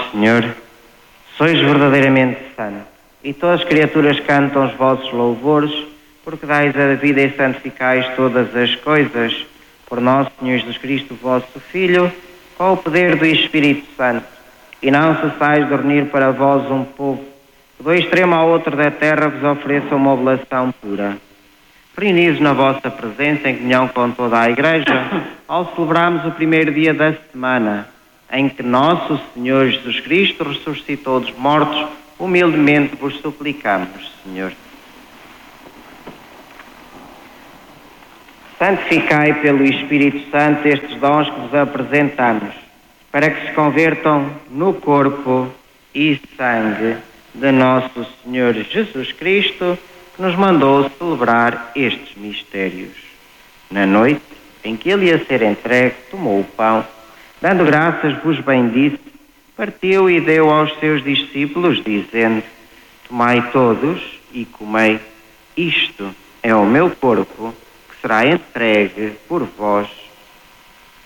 Senhor, sois verdadeiramente santo, e todas as criaturas cantam os vossos louvores, porque dais a vida e santificais todas as coisas, por nosso Senhor Jesus Cristo, vosso Filho, com o poder do Espírito Santo, e não cessais de reunir para vós um povo, que do extremo ao outro da terra vos ofereça uma oblação pura. Reunidos na vossa presença, em comunhão com toda a Igreja, ao celebrarmos o primeiro dia da semana, em que nosso Senhor Jesus Cristo ressuscitou dos mortos, humildemente vos suplicamos, Senhor. Santificai pelo Espírito Santo estes dons que vos apresentamos, para que se convertam no corpo e sangue de nosso Senhor Jesus Cristo, que nos mandou celebrar estes mistérios. Na noite em que ele ia ser entregue, tomou o pão, dando graças, vos bendisse, partiu e deu aos seus discípulos, dizendo: tomai todos e comei, isto é o meu corpo, que será entregue por vós.